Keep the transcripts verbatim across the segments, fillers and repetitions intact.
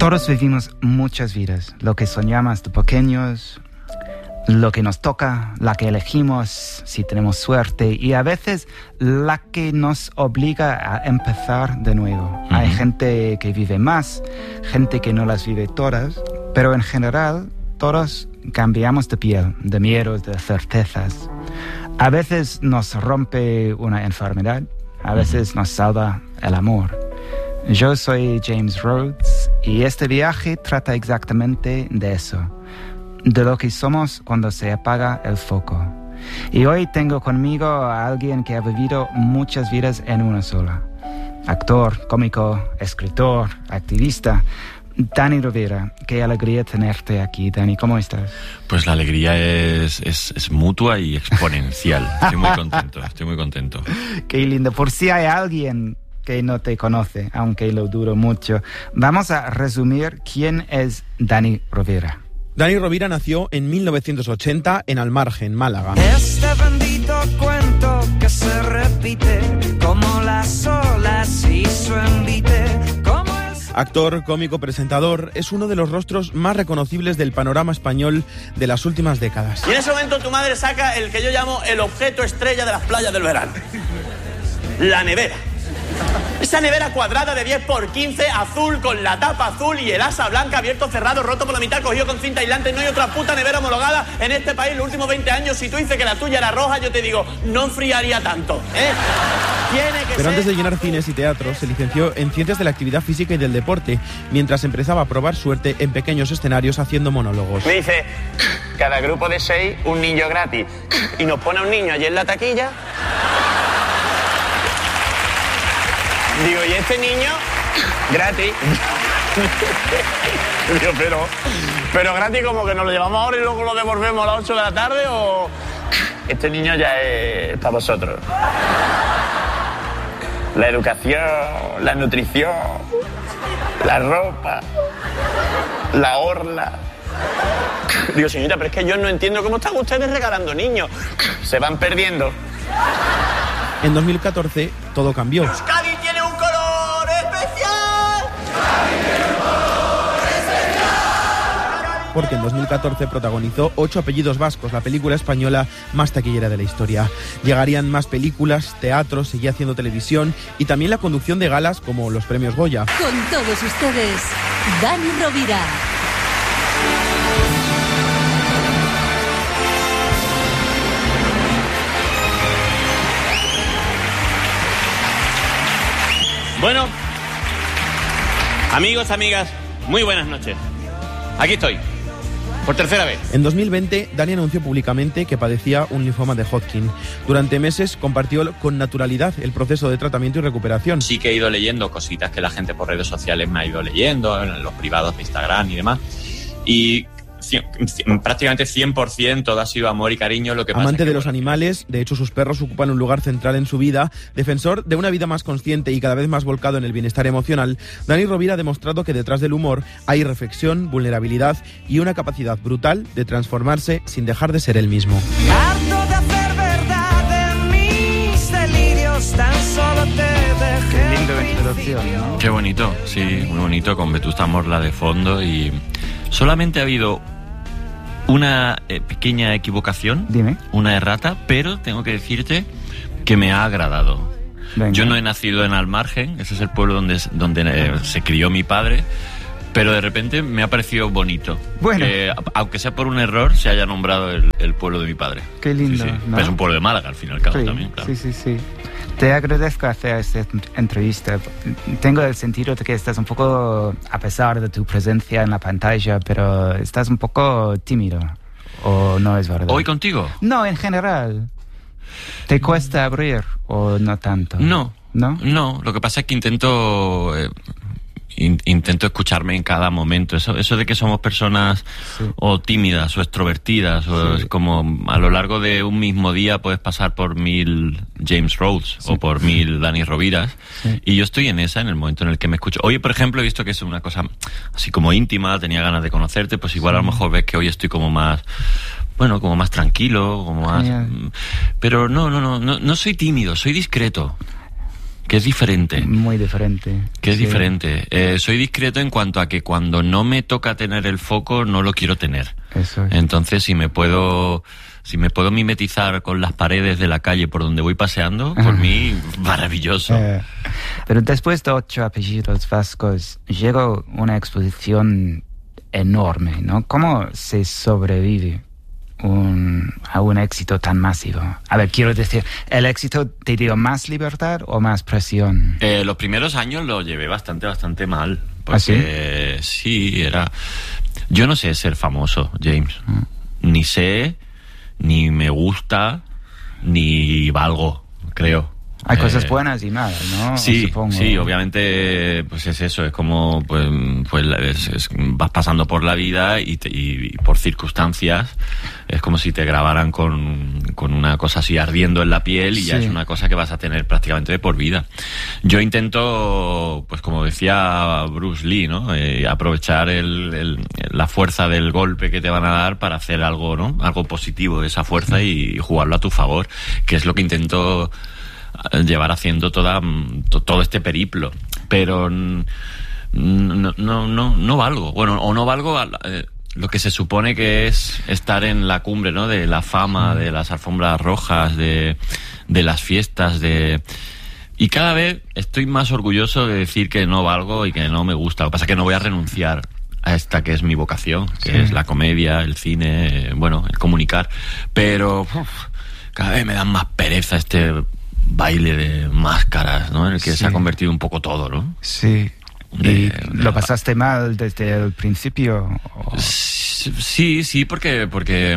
Todos vivimos muchas vidas, lo que soñamos de pequeños, lo que nos toca, la que elegimos si tenemos suerte y a veces la que nos obliga a empezar de nuevo. Uh-huh. Hay gente que vive más, gente que no las vive todas, pero en general todos cambiamos de piel, de miedos, de certezas. A veces nos rompe una enfermedad, a veces uh-huh. nos salva el amor. Yo soy James Rhodes y este viaje trata exactamente de eso, de lo que somos cuando se apaga el foco. Y hoy tengo conmigo a alguien que ha vivido muchas vidas en una sola. Actor, cómico, escritor, activista. Dani Rovira, qué alegría tenerte aquí. Dani, ¿cómo estás? Pues la alegría es, es, es mutua y exponencial. Estoy muy contento, estoy muy contento. Qué lindo. Por si hay alguien que no te conoce, aunque lo dudo mucho, vamos a resumir quién es Dani Rovira. Dani Rovira nació en mil novecientos ochenta en Almargen, Málaga. Este bendito cuento que se repite como las olas y su envite. Como el... Actor, cómico, presentador, es uno de los rostros más reconocibles del panorama español de las últimas décadas. Y en ese momento tu madre saca el que yo llamo el objeto estrella de las playas del verano. La nevera. Esa nevera cuadrada de diez por quince, azul, con la tapa azul y el asa blanca, abierto, cerrado, roto por la mitad, cogido con cinta aislante. No hay otra puta nevera homologada en este país los últimos veinte años. Si tú dices que la tuya era roja, yo te digo, no enfriaría tanto, ¿eh? Tiene que Pero ser antes de llenar azul. cines y teatros, se licenció en Ciencias de la Actividad Física y del Deporte, mientras empezaba a probar suerte en pequeños escenarios haciendo monólogos. Me dice, cada grupo de seis, un niño gratis. Y nos pone un niño allí en la taquilla. Digo, ¿y este niño? Gratis. Digo, pero, pero gratis como que nos lo llevamos ahora y luego lo devolvemos a las ocho de la tarde o... Este niño ya es para vosotros. La educación, la nutrición, la ropa, la orla. Digo, señorita, pero es que yo no entiendo cómo están ustedes regalando niños. Se van perdiendo. En dos mil catorce todo cambió. Euskadi tiene un color especial. Porque en dos mil catorce protagonizó Ocho apellidos vascos, la película española más taquillera de la historia. Llegarían más películas, teatros, seguía haciendo televisión y también la conducción de galas como los premios Goya. Con todos ustedes, Dani Rovira. Bueno, amigos, amigas, muy buenas noches. Aquí estoy, por tercera vez. En dos mil veinte, Dani anunció públicamente que padecía un linfoma de Hodgkin. Durante meses compartió con naturalidad el proceso de tratamiento y recuperación. Sí que he ido leyendo cositas que la gente por redes sociales me ha ido leyendo, en los privados de Instagram y demás. Y cien, prácticamente cien por ciento todo ha sido amor y cariño. Lo que pasa Amante es que, de los bueno, animales, de hecho sus perros ocupan un lugar central en su vida. Defensor de una vida más consciente y cada vez más volcado en el bienestar emocional, Dani Rovira ha demostrado que detrás del humor hay reflexión, vulnerabilidad y una capacidad brutal de transformarse sin dejar de ser él mismo. Harto de hacer verdad en mis delirios, tan solo te dejé. Qué lindo introducción, ¿no? Qué bonito, sí, muy bonito, con Vetusta Morla de fondo. Y solamente ha habido una eh, pequeña equivocación, Dime. una errata, pero tengo que decirte que me ha agradado. Venga. Yo no he nacido en Almargen, ese es el pueblo donde, donde eh, se crió mi padre, pero de repente me ha parecido bonito. Bueno. Que, aunque sea por un error, se haya nombrado el, el pueblo de mi padre. Qué lindo, Sí, sí. ¿no? Es un pueblo de Málaga, al fin y al cabo, Sí, también, claro. sí, sí, sí. Te agradezco hacer esta entrevista. Tengo el sentido de que estás un poco, a pesar de tu presencia en la pantalla, pero estás un poco tímido. ¿O no es verdad? ¿Hoy contigo? No, en general. ¿Te cuesta abrir o no tanto? No. ¿No? No, lo que pasa es que intento... Eh, in, intento escucharme en cada momento. Eso, eso de que somos personas Sí. o tímidas o extrovertidas, o Sí. es como a lo largo de un mismo día puedes pasar por mil James Rhodes Sí. o por mil Dani Roviras. Sí. Y yo estoy en esa, en el momento en el que me escucho. Hoy, por ejemplo, he visto que es una cosa así como íntima, tenía ganas de conocerte, pues igual Sí. a lo mejor ves que hoy estoy como más... Bueno, como más tranquilo, como más... Genial. Pero no, no, no, no, no soy tímido, soy discreto. que es diferente. Muy diferente. Que es sí. diferente. Eh, soy discreto en cuanto a que cuando no me toca tener el foco, no lo quiero tener. Eso es. Entonces, si me puedo... Si me puedo mimetizar con las paredes de la calle por donde voy paseando, por mí, maravilloso. Eh, pero después de ocho apellidos vascos, llegó una exposición enorme, ¿no? ¿Cómo se sobrevive un, a un éxito tan masivo? A ver, quiero decir, ¿el éxito te dio más libertad o más presión? Eh, los primeros años lo llevé bastante, bastante mal. Porque ¿Ah, sí? sí, era... Yo no sé ser famoso, James. Mm. Ni sé... ni me gusta, ni valgo, creo. Hay eh, cosas buenas y malas, ¿no? Sí, Supongo. sí, obviamente, pues es eso, es como, pues, pues es, es, vas pasando por la vida y, te, y, y por circunstancias, es como si te grabaran con, con una cosa así ardiendo en la piel y sí. ya es una cosa que vas a tener prácticamente de por vida. Yo intento, pues como decía Bruce Lee, ¿no? Eh, aprovechar el, el, la fuerza del golpe que te van a dar para hacer algo, ¿no? Algo positivo de esa fuerza sí. y jugarlo a tu favor, que es lo que intento llevar haciendo toda todo este periplo, pero no no no no valgo, bueno, o no valgo eh, lo que se supone que es estar en la cumbre, ¿no? De la fama, de las alfombras rojas, de de las fiestas, de y cada vez estoy más orgulloso de decir que no valgo y que no me gusta. Lo que pasa es que no voy a renunciar a esta que es mi vocación, que sí. es la comedia, el cine, eh, bueno, el comunicar, pero uf, cada vez me dan más pereza este baile de máscaras, ¿no? En el que sí. se ha convertido un poco todo, ¿no? Sí. De, ¿Y de lo la... pasaste mal desde el principio? ¿O? Sí, sí, porque porque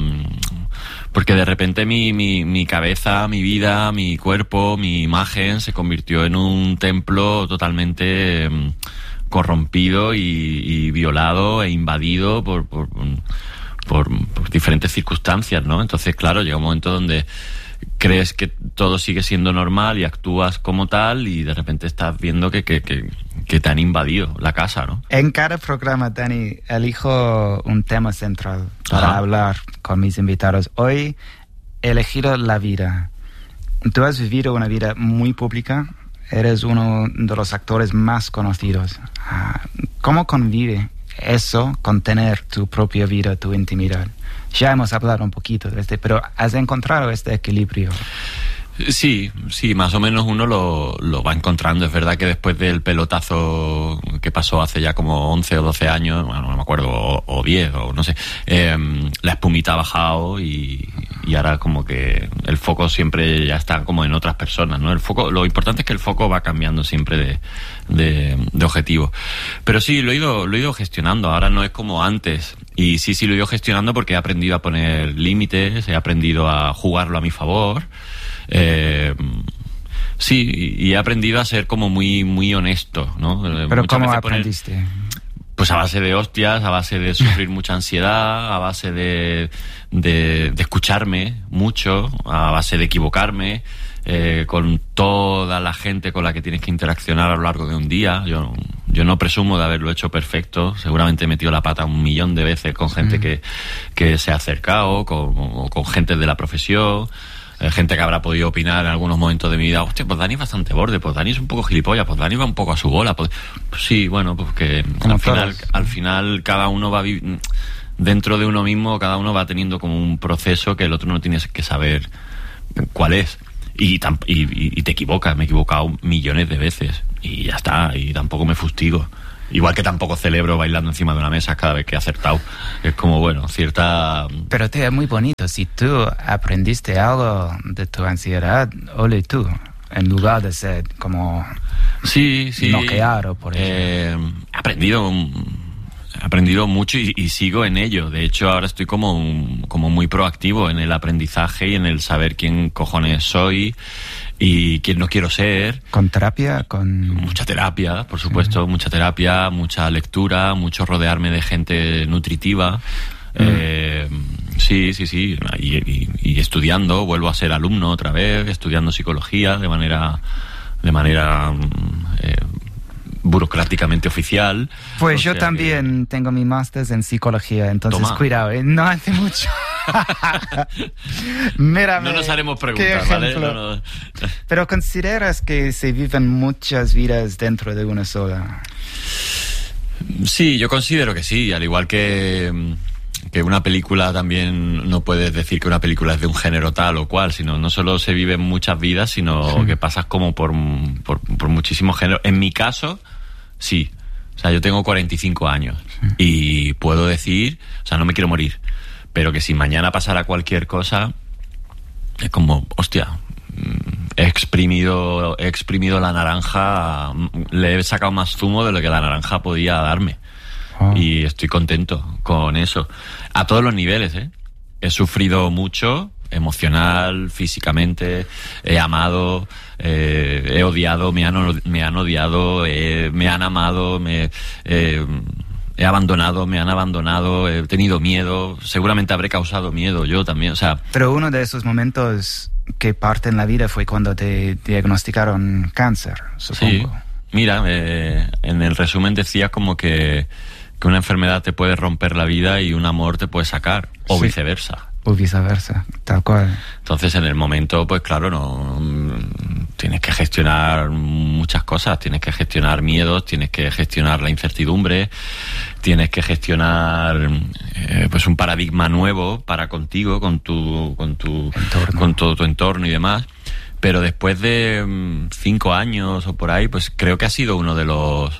porque de repente mi, mi, mi cabeza, mi vida, mi cuerpo, mi imagen se convirtió en un templo totalmente corrompido y, y violado e invadido por por, por por diferentes circunstancias, ¿no? Entonces, claro, llega un momento donde crees que todo sigue siendo normal y actúas como tal y de repente estás viendo que, que, que, que te han invadido la casa, ¿no? En cada programa, Dani, elijo un tema central para Ajá. hablar con mis invitados. Hoy he elegido la vida. Tú has vivido una vida muy pública, eres uno de los actores más conocidos. ¿Cómo convive eso con tener tu propia vida, tu intimidad? Ya hemos hablado un poquito de este, pero ¿has encontrado este equilibrio? Sí, sí, más o menos uno lo, lo va encontrando. Es verdad que después del pelotazo que pasó hace ya como once o doce años, bueno, no me acuerdo, o, o diez, o no sé, eh, la espumita ha bajado y, y ahora como que el foco siempre ya está como en otras personas, ¿no? El foco, lo importante es que el foco va cambiando siempre de, de, de objetivo. Pero sí, lo he ido, lo he ido gestionando. Ahora no es como antes. Y sí, sí lo he ido gestionando porque he aprendido a poner límites, he aprendido a jugarlo a mi favor. Eh, sí, y he aprendido a ser como muy muy honesto, ¿no? ¿Pero Muchas cómo veces aprendiste? Poner, pues a base de hostias, a base de sufrir mucha ansiedad, a base de, de, de escucharme mucho, a base de equivocarme, eh, con toda la gente con la que tienes que interaccionar a lo largo de un día. Yo, yo no presumo de haberlo hecho perfecto, seguramente he metido la pata un millón de veces con gente mm. que, que se ha acercado, con, con gente de la profesión, eh, gente que habrá podido opinar en algunos momentos de mi vida. Hostia, pues Dani es bastante borde, pues Dani es un poco gilipollas, pues Dani va un poco a su bola. Pues, pues sí, bueno, pues que al final, al final cada uno va vi- dentro de uno mismo, cada uno va teniendo como un proceso que el otro no tiene que saber cuál es. Y, tam- y, y te equivocas, me he equivocado millones de veces y ya está, y tampoco me fustigo. Igual que tampoco celebro bailando encima de una mesa cada vez que he acertado. Es como, bueno, cierta... Pero te es muy bonito. Si tú aprendiste algo de tu ansiedad, ole tú, en lugar de ser como... Sí, sí. noqueado, por eso. Eh, he aprendido... He aprendido mucho y, y sigo en ello. De hecho, ahora estoy como, un, como muy proactivo en el aprendizaje y en el saber quién cojones soy y quién no quiero ser. ¿Con terapia? Con Mucha terapia, por supuesto, sí. mucha terapia, mucha lectura, mucho rodearme de gente nutritiva. Mm. Eh, sí, sí, sí. Y, y, y estudiando, vuelvo a ser alumno otra vez, estudiando psicología de manera... de manera eh, burocráticamente oficial. Pues yo también que... tengo mi máster en psicología, entonces Toma. Cuidado, ¿eh? No hace mucho. Mira, no nos haremos preguntas, ¿vale? No, no. Pero ¿consideras que se viven muchas vidas dentro de una sola? Sí, yo considero que sí, al igual que, que una película también no puedes decir que una película es de un género tal o cual, sino no solo se viven muchas vidas, sino sí. que pasas como por, por, por muchísimos géneros. En mi caso, sí. O sea, yo tengo cuarenta y cinco años sí. y puedo decir, o sea, no me quiero morir, pero que si mañana pasara cualquier cosa, es como, hostia, he exprimido, he exprimido la naranja, le he sacado más zumo de lo que la naranja podía darme. Oh. Y estoy contento con eso. A todos los niveles, ¿eh? He sufrido mucho, emocional, físicamente, he amado, eh, he odiado, me han, me han odiado, eh, me han amado, me... Eh, he abandonado, me han abandonado, he tenido miedo, seguramente habré causado miedo yo también, o sea... Pero uno de esos momentos que parte en la vida fue cuando te diagnosticaron cáncer, supongo. Sí, mira, eh, en el resumen decía como que, que una enfermedad te puede romper la vida y un amor te puede sacar, o sí. viceversa. O viceversa, tal cual. Entonces, en el momento, pues claro, no tienes que gestionar muchas cosas. Tienes que gestionar miedos, tienes que gestionar la incertidumbre, tienes que gestionar eh, pues un paradigma nuevo para contigo, con tu, con tu, entorno. con todo tu entorno y demás. Pero después de um, cinco años o por ahí, pues creo que ha sido uno de los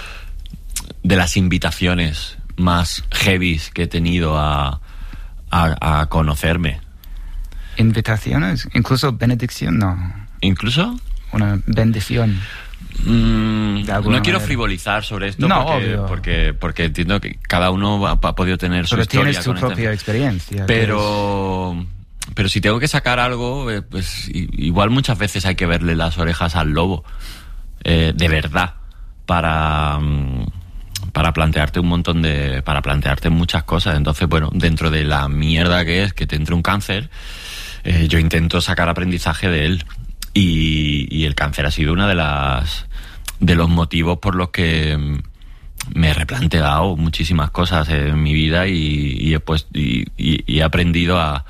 de las invitaciones más heavies que he tenido a A, a conocerme. ¿Invitaciones? ¿Incluso benedicción? No. ¿Incluso? Una bendición. Mm, no manera. Quiero frivolizar sobre esto no, porque, obvio. porque porque entiendo que cada uno ha, ha podido tener pero su historia. Pero tienes tu con propia esta... experiencia. Pero... Es... Pero si tengo que sacar algo, eh, pues igual muchas veces hay que verle las orejas al lobo. Eh, de verdad. Para... Um, para plantearte un montón de... para plantearte muchas cosas. Entonces, bueno, dentro de la mierda que es que te entre un cáncer, eh, yo intento sacar aprendizaje de él. Y, y el cáncer ha sido una de las... de los motivos por los que me he replanteado muchísimas cosas en mi vida y, y, he, puesto, y, y, y he aprendido a...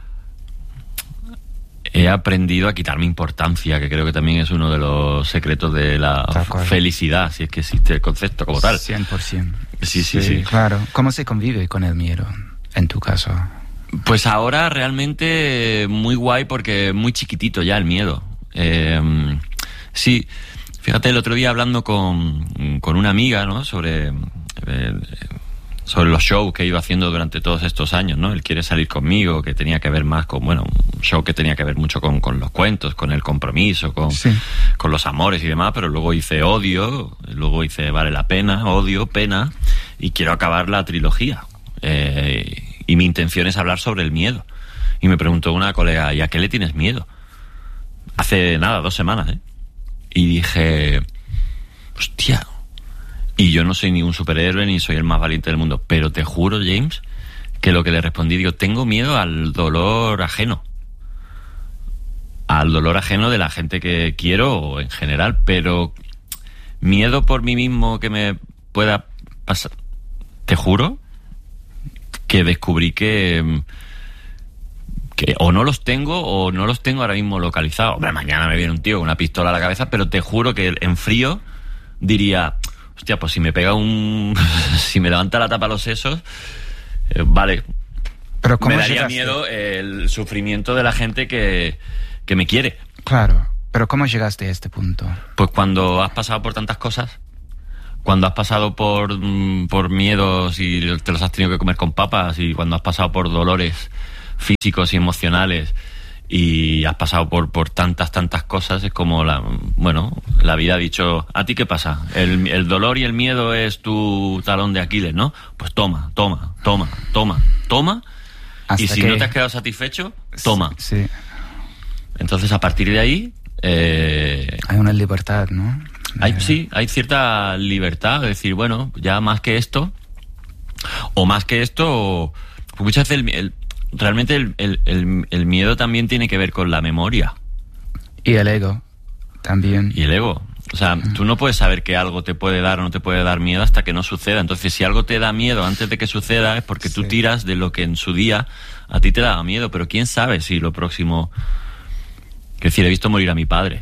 He aprendido a quitarme importancia, que creo que también es uno de los secretos de la felicidad, si es que existe el concepto como tal. cien por ciento. Sí, sí, sí, sí. Claro. ¿Cómo se convive con el miedo, en tu caso? Pues ahora realmente muy guay porque muy chiquitito ya el miedo. Eh, sí, fíjate, el otro día hablando con, con una amiga, ¿no? Sobre... Eh, sobre los shows que he ido haciendo durante todos estos años, ¿no? Él quiere salir conmigo, que tenía que ver más con, bueno, un show que tenía que ver mucho con, con los cuentos, con el compromiso, con, sí. con los amores y demás, pero luego hice Odio, luego hice Vale la Pena, Odio, Pena, y quiero acabar la trilogía. Eh, y mi intención es hablar sobre el miedo. Y me preguntó una colega, ¿y a qué le tienes miedo? Hace nada, dos semanas, ¿eh? Y dije, hostia... Y yo no soy ni un superhéroe ni soy el más valiente del mundo, pero te juro, James, que lo que le respondí, digo, tengo miedo al dolor ajeno. Al dolor ajeno de la gente que quiero en general, pero miedo por mí mismo que me pueda pasar. Te juro que descubrí que, que o no los tengo o no los tengo ahora mismo localizados. Hombre, mañana me viene un tío con una pistola a la cabeza, pero te juro que en frío diría... Hostia, pues si me pega un... si me levanta la tapa a los sesos, eh, vale. Pero ¿cómo me daría llegaste? Miedo el sufrimiento de la gente que, que me quiere. Claro, pero ¿cómo llegaste a este punto? Pues cuando has pasado por tantas cosas, cuando has pasado por, por miedos y te los has tenido que comer con papas, y cuando has pasado por dolores físicos y emocionales, y has pasado por, por tantas, tantas cosas, es como la, bueno, la vida ha dicho, ¿a ti qué pasa? El, el dolor y el miedo es tu talón de Aquiles, ¿no? Pues toma, toma, toma, toma, toma, hasta y si que... no te has quedado satisfecho, toma. Sí. Entonces, a partir de ahí... Eh, hay una libertad, ¿no? Hay, sí, hay cierta libertad de decir, bueno, ya más que esto, o más que esto, pues muchas veces el... el realmente el, el, el, el miedo también tiene que ver con la memoria. Y el ego también. Y el ego. O sea, uh-huh. tú no puedes saber que algo te puede dar o no te puede dar miedo hasta que no suceda. Entonces, si algo te da miedo antes de que suceda es porque sí. tú tiras de lo que en su día a ti te daba miedo. Pero quién sabe si lo próximo... Es decir, he visto morir a mi padre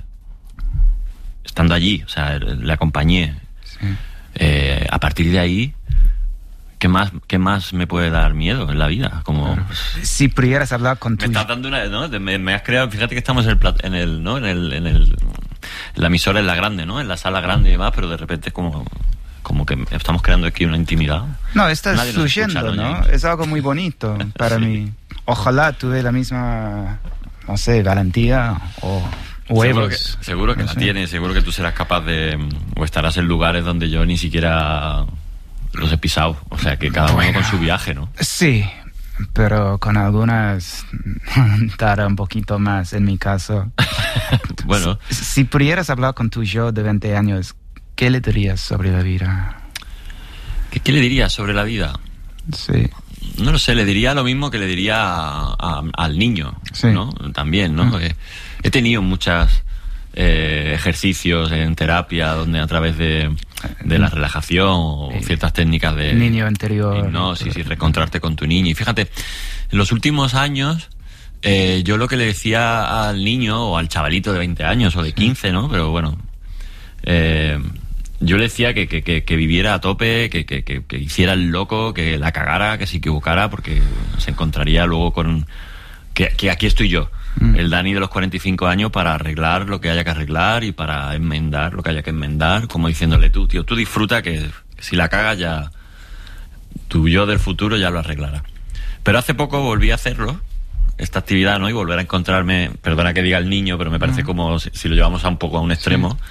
estando allí, o sea, le acompañé. Sí. Eh, a partir de ahí, ¿qué más, qué más me puede dar miedo en la vida? Como claro. Si pudieras hablar con tu... Me estás dando una... ¿no? Me, me has creado... Fíjate que estamos en el... En el, ¿no? en el, en el en la emisora en la grande, ¿no? En la sala grande y demás, pero de repente es como... Como que estamos creando aquí una intimidad. No, estás fluyendo, ¿no? Es algo muy bonito para sí. mí. Ojalá tuve la misma... No sé, valentía o... Seguro que, seguro que no la sé. tienes, seguro que tú serás capaz de... O estarás en lugares donde yo ni siquiera los he pisado. O sea, que cada bueno, uno con su viaje, ¿no? Sí, pero con algunas tarda un poquito más, en mi caso. Bueno. Si, si pudieras hablar con tu yo de veinte años, ¿qué le dirías sobre la vida? ¿Qué, qué le dirías sobre la vida? Sí. No lo sé, le diría lo mismo que le diría a, a, al niño, sí. ¿no? También, ¿no? Uh-huh. He, he tenido muchos eh, ejercicios en terapia donde a través de, de la relajación o eh, ciertas técnicas de... Niño interior. Hipnosis y reencontrarte con tu niño. Y fíjate, en los últimos años eh, yo lo que le decía al niño o al chavalito de veinte años o de quince, ¿no? Pero bueno... Eh, yo le decía que, que, que, que viviera a tope, que, que, que, que hiciera el loco, que la cagara, que se equivocara, porque se encontraría luego con... Que, que aquí estoy yo, mm. el Dani de los cuarenta y cinco años, para arreglar lo que haya que arreglar y para enmendar lo que haya que enmendar, como diciéndole tú, tío, tú disfruta que, que si la cagas ya... Tu yo del futuro ya lo arreglará. Pero hace poco volví a hacerlo, esta actividad, ¿no? Y volver a encontrarme... Perdona que diga el niño, pero me parece mm. como si, si lo llevamos a un poco a un extremo... Sí.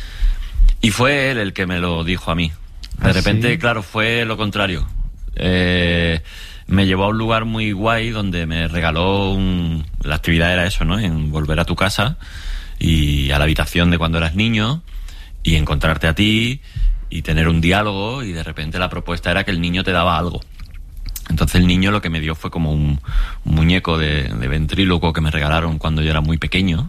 Y fue él el que me lo dijo a mí. De ¿Ah, repente, sí? claro, fue lo contrario. Eh, me llevó a un lugar muy guay donde me regaló un... La actividad era eso, ¿no? En volver a tu casa y a la habitación de cuando eras niño y encontrarte a ti y tener un diálogo, y de repente la propuesta era que el niño te daba algo. Entonces el niño lo que me dio fue como un, un muñeco de, de ventrílocuo que me regalaron cuando yo era muy pequeño.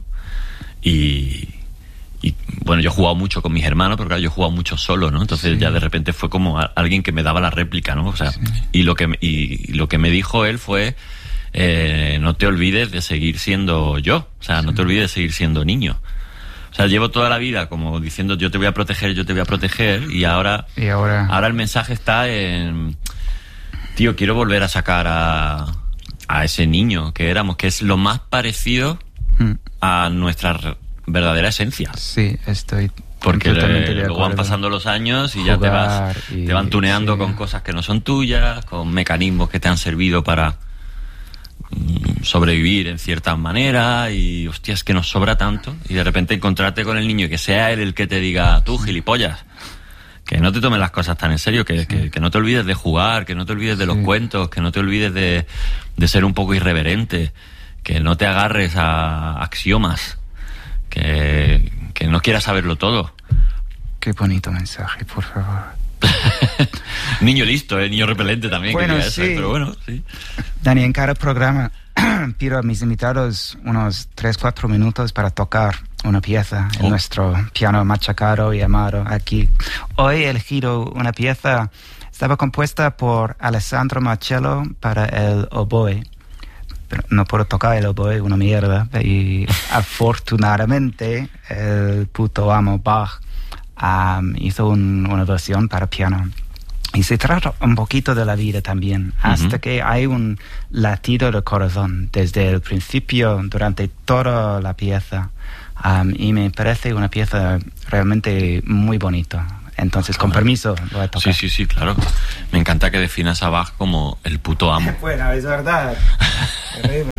Y... Y bueno, yo he jugado mucho con mis hermanos, pero claro, yo he jugado mucho solo, ¿no? Entonces sí. ya de repente fue como a, alguien que me daba la réplica, ¿no? O sea, sí. y lo que y, y lo que me dijo él fue eh, no te olvides de seguir siendo yo, o sea, sí. no te olvides de seguir siendo niño. O sea, llevo toda la vida como diciendo yo te voy a proteger, yo te voy a proteger, y ahora y ahora, ahora el mensaje está en tío, quiero volver a sacar a a ese niño que éramos, que es lo más parecido mm. a nuestra verdadera esencia. Sí, estoy porque le, luego van pasando los años y Jugar ya te vas y, te van tuneando sí. con cosas que no son tuyas, con mecanismos que te han servido para mm, sobrevivir en ciertas maneras, y hostia, es que nos sobra tanto, y de repente encontrarte con el niño y que sea él el que te diga tú, gilipollas, que no te tomes las cosas tan en serio, que, sí. que, que no te olvides de jugar, que no te olvides de sí. los cuentos, que no te olvides de, de ser un poco irreverente, que no te agarres a axiomas, Que, que no quieras saberlo todo. Qué bonito mensaje, por favor. Niño listo, ¿eh? Niño repelente también. Bueno, que sí. Eso, pero bueno, sí. Dani, en cada programa pido a mis invitados unos tres, cuatro minutos para tocar una pieza en oh. nuestro piano machacado y amado aquí. Hoy he elegido una pieza, estaba compuesta por Alessandro Marcello para el oboe. Pero no puedo tocar el oboe, una mierda. Y afortunadamente el puto amo Bach um, hizo un, una versión para piano. Y se trata un poquito de la vida también, uh-huh. hasta que hay un latido de corazón desde el principio, durante toda la pieza. Um, y me parece una pieza realmente muy bonita. Entonces, con permiso, lo voy a tocar. Sí, sí, sí, claro. Me encanta que definas a Bach como el puto amo. Bueno, es verdad.